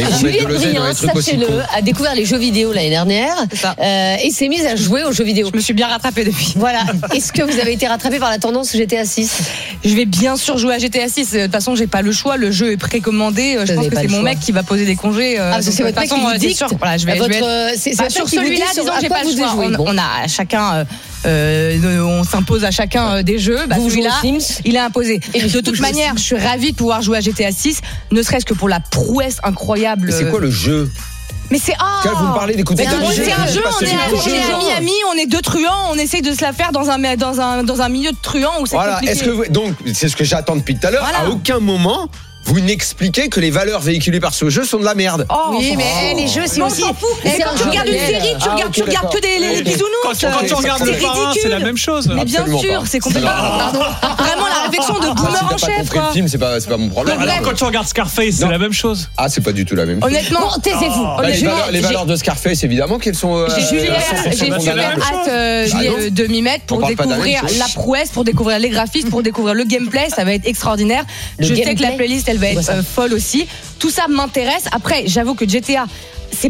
vous mettez de l'oseille dans les trucs aussi cons. A découvert les jeux vidéo l'année dernière et s'est mise à jouer aux jeux vidéo. Je me suis bien rattrapée depuis. Voilà. Est-ce que vous avez été rattrapé par la tendance GTA 6? Je vais bien sûr jouer à GTA 6. De toute façon, j'ai pas le choix. Le jeu est précommandé. Je pense que c'est mon mec qui va poser des congés. C'est votre mec qui vous dicte. Voilà, je vais sur celui-là, disons, j'ai pas le choix. On a chacun. On s'impose à chacun des jeux. Celui-là, il est imposé. Et de toute manière, je suis ravie de pouvoir jouer à GTA 6, ne serait-ce que pour la prouesse incroyable. Mais c'est quoi le jeu? Mais c'est vous me parlez d'écouter c'est un jeu, on est à Miami, on est deux truands, on essaye de se la faire dans un milieu de truands où c'est compliqué. Donc c'est ce que j'attends depuis tout à l'heure. À aucun moment vous n'expliquez que les valeurs véhiculées par ce jeu sont de la merde. Oui, mais les jeux, c'est aussi. Quand tu regardes une série, tu regardes que les bisounours. Quand tu regardes le parrain, c'est la même chose. Mais bien sûr, c'est complètement. Vraiment la réflexion de boomer en chef. Le film, c'est pas mon problème. Quand tu regardes Scarface, c'est la même chose. Ah, c'est pas du tout la même chose. Honnêtement, taisez-vous. Les valeurs de Scarface, évidemment, qu'elles sont. J'ai super hâte de m'y mettre pour découvrir la prouesse, pour découvrir les graphismes, pour découvrir le gameplay. Ça va être extraordinaire. Je sais que la playlist elle va être folle aussi. Tout ça m'intéresse. Après, j'avoue que GTA, c'est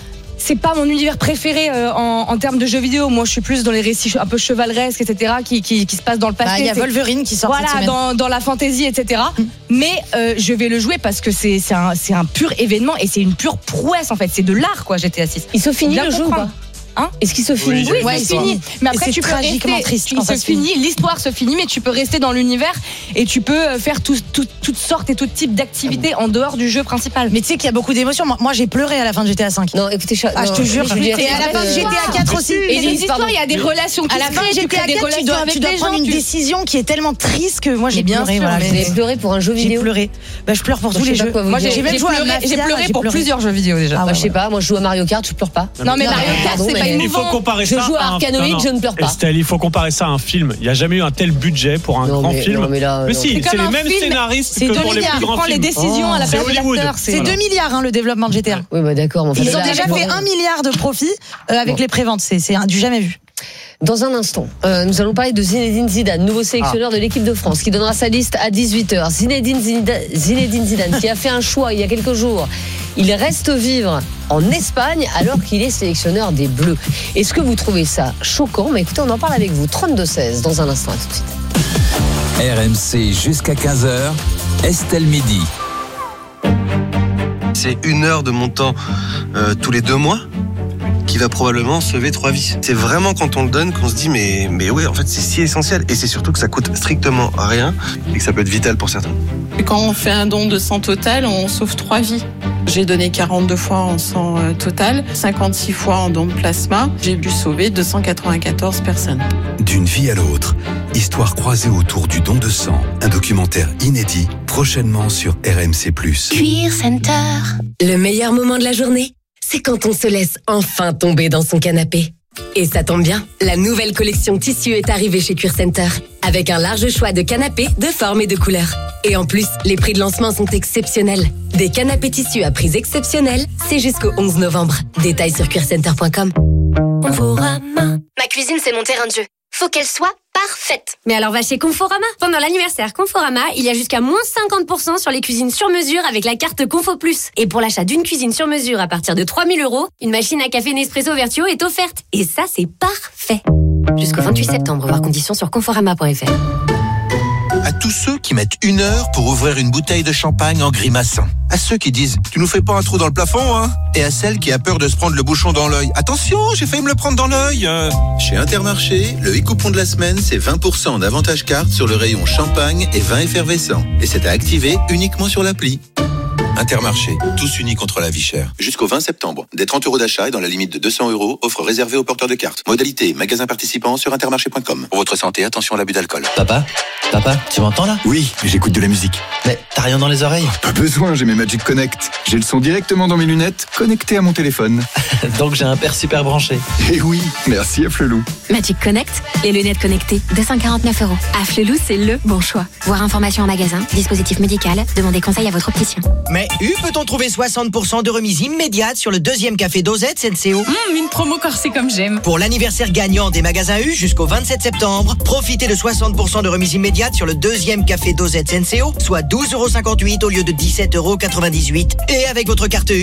pas mon univers préféré en termes de jeux vidéo. Moi, je suis plus dans les récits un peu chevaleresques, etc., qui se passent dans le passé. Il y a Wolverine qui sort cette semaine. Dans la fantasy, etc. Mais je vais le jouer parce que c'est un pur événement et c'est une pure prouesse en fait. C'est de l'art quoi, GTA 6. Il se finit le jeu ou pas? Est-ce qu'il se finit? Oui, il se finit. Mais après, tu peux tragiquement triste. Il se finit, l'histoire se finit, mais tu peux rester dans l'univers et tu peux faire toutes sortes et tout type d'activités en dehors du jeu principal. Mais tu sais qu'il y a beaucoup d'émotions. Moi, j'ai pleuré à la fin de GTA 5. Non, écoutez, je te jure. Et à la fin de GTA 4 aussi. Et les histoires, il y a des relations. À la fin de GTA 4, tu dois prendre une décision qui est tellement triste que moi, j'ai pleuré. Vous avez pleuré pour un jeu vidéo? J'ai pleuré. Je pleure pour tous les jeux. Moi, j'ai pleuré pour plusieurs jeux vidéo déjà. Je sais pas. Moi, je joue à Mario Kart, je pleure pas. Non, mais Mario Kart, c'est pas il faut comparer ça. Je joue à Arkanoid, je ne pleure pas. Estelle, il faut comparer ça à un film. Il n'y a jamais eu un tel budget pour un grand film. Mais si, c'est les mêmes scénaristes que pour les plus grands films. Les décisions à la place de l'acteur. C'est 2 milliards le développement de GTA. Oui, d'accord. Ils ont déjà fait 1 milliard de profit avec les préventes. C'est du jamais vu. Dans un instant, nous allons parler de Zinedine Zidane, nouveau sélectionneur de l'équipe de France, qui donnera sa liste à 18h. Zinedine Zidane, qui a fait un choix il y a quelques jours. Il reste vivre en Espagne alors qu'il est sélectionneur des Bleus. Est-ce que vous trouvez ça choquant? Mais écoutez, on en parle avec vous. 32-16 dans un instant. À tout de suite. RMC jusqu'à 15h, Estelle Midi. C'est 1 heure de mon temps tous les 2 mois qui va probablement sauver 3 vies. C'est vraiment quand on le donne qu'on se dit mais ouais, en fait c'est si essentiel et c'est surtout que ça coûte strictement rien et que ça peut être vital pour certains. Quand on fait un don de sang total, on sauve 3 vies. J'ai donné 42 fois en sang total, 56 fois en don de plasma. J'ai dû sauver 294 personnes. D'une vie à l'autre, histoire croisée autour du don de sang. Un documentaire inédit, prochainement sur RMC+. Cuir Center. Le meilleur moment de la journée, c'est quand on se laisse enfin tomber dans son canapé. Et ça tombe bien, la nouvelle collection tissu est arrivée chez Cuir Center, avec un large choix de canapés de formes et de couleurs. Et en plus, les prix de lancement sont exceptionnels. Des canapés tissus à prix exceptionnels, c'est jusqu'au 11 novembre. Détails sur cuircenter.com. Conforama. Ma cuisine, c'est mon terrain de jeu. Faut qu'elle soit parfaite. Mais alors va chez Conforama. Pendant l'anniversaire Conforama, il y a jusqu'à moins 50% sur les cuisines sur mesure avec la carte Confo Plus. Et pour l'achat d'une cuisine sur mesure à partir de 3 000 €, une machine à café Nespresso Vertuo est offerte. Et ça, c'est parfait. Jusqu'au 28 septembre, voir conditions sur conforama.fr. À tous ceux qui mettent 1 heure pour ouvrir une bouteille de champagne en grimaçant. À ceux qui disent « Tu nous fais pas un trou dans le plafond, hein ?» Et à celle qui a peur de se prendre le bouchon dans l'œil. « Attention, j'ai failli me le prendre dans l'œil !» Chez Intermarché, le e-coupon de la semaine, c'est 20% d'avantage carte sur le rayon champagne et vin effervescent. Et c'est à activer uniquement sur l'appli. Intermarché, tous unis contre la vie chère. Jusqu'au 20 septembre. Des 30 € d'achat et dans la limite de 200 €, offre réservée aux porteurs de cartes. Modalité, magasin participant sur intermarché.com. Pour votre santé, attention à l'abus d'alcool. Papa, tu m'entends là? Oui, j'écoute de la musique. Mais t'as rien dans les oreilles? Pas besoin, j'ai mes Magic Connect. J'ai le son directement dans mes lunettes, connecté à mon téléphone. Donc j'ai un père super branché. Et oui, merci à Flelou. Magic Connect, les lunettes connectées, 249 €. À Flelou, c'est le bon choix. Voir information en magasin, dispositif médical, demandez conseil à votre opticien. Mais peut-on trouver 60% de remise immédiate sur le 2e café Dosette Senseo? Une promo corsée comme j'aime. Pour l'anniversaire gagnant des magasins U jusqu'au 27 septembre, profitez de 60% de remise immédiate sur le 2e café Dosette Senseo, soit 12,58 € au lieu de 17,98 € et avec votre carte U.